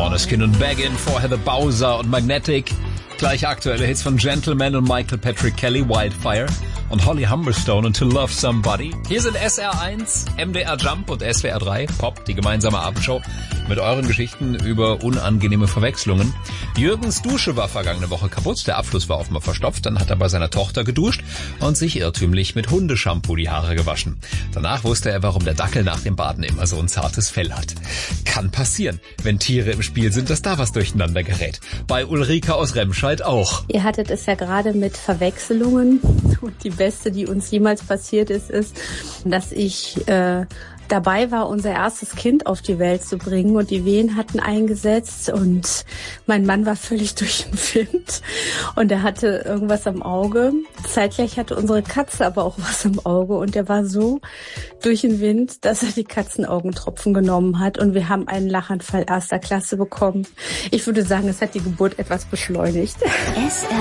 Måneskin und Baggin, vorher The Bowser und Magnetic. Gleich aktuelle Hits von Gentleman und Michael Patrick Kelly, Wildfire und Holly Humberstone und To Love Somebody. Hier sind SR1, MDR Jump und SWR 3, Pop, die gemeinsame Abendshow mit euren Geschichten über unangenehme Verwechslungen. Jürgens Dusche war vergangene Woche kaputt, der Abfluss war offenbar verstopft, dann hat er bei seiner Tochter geduscht und sich irrtümlich mit Hundeshampoo die Haare gewaschen. Danach wusste er, warum der Dackel nach dem Baden immer so ein zartes Fell hat. Kann passieren, wenn Tiere im Spiel sind, dass da was durcheinander gerät. Bei Ulrike aus Remscheid auch. Ihr hattet es ja gerade mit Verwechslungen und die beste, die uns jemals passiert ist, dass ich dabei war, unser erstes Kind auf die Welt zu bringen und die Wehen hatten eingesetzt und mein Mann war völlig durch den Wind und er hatte irgendwas am Auge. Zeitgleich hatte unsere Katze aber auch was am Auge und er war so durch den Wind, dass er die Katzenaugentropfen genommen hat und wir haben einen Lachanfall erster Klasse bekommen. Ich würde sagen, es hat die Geburt etwas beschleunigt.